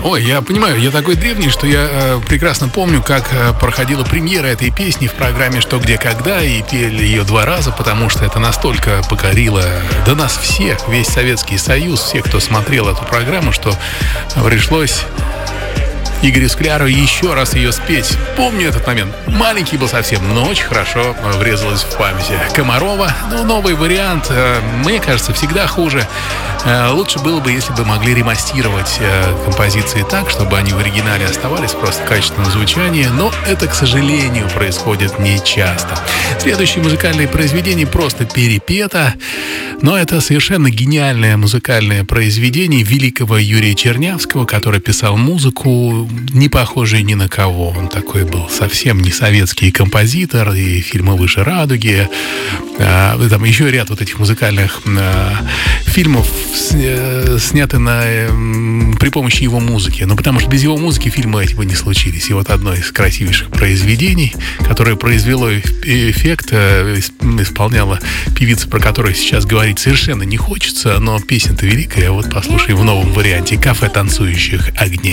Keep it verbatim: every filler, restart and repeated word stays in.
Ой, я понимаю, я такой древний, что я э, прекрасно помню, как э, проходила премьера этой песни в программе «Что, где, когда», и пели ее два раза, потому что это настолько покорило, да нас всех, весь Советский Союз, всех, кто смотрел эту программу, что пришлось Игорю Скляру еще раз ее спеть. Помню этот момент. Маленький был совсем, но очень хорошо врезалась в память. Комарова, ну, новый вариант, мне кажется, всегда хуже. Лучше было бы, если бы могли ремастировать композиции так, чтобы они в оригинале оставались просто в качественном звучании, но это, к сожалению, происходит нечасто. Следующее музыкальное произведение просто перепето, но это совершенно гениальное музыкальное произведение великого Юрия Чернявского, который писал музыку, не похожий ни на кого. Он такой был совсем не советский композитор, и фильмы «Выше радуги», а, там еще ряд вот этих музыкальных а, фильмов с, сняты на, при помощи его музыки. Ну, потому что без его музыки фильмы эти бы не случились. И вот одно из красивейших произведений, которое произвело эффект, исполняла певица, про которую сейчас говорить совершенно не хочется, но песня-то великая. Вот послушай в новом варианте «Кафе танцующих огней».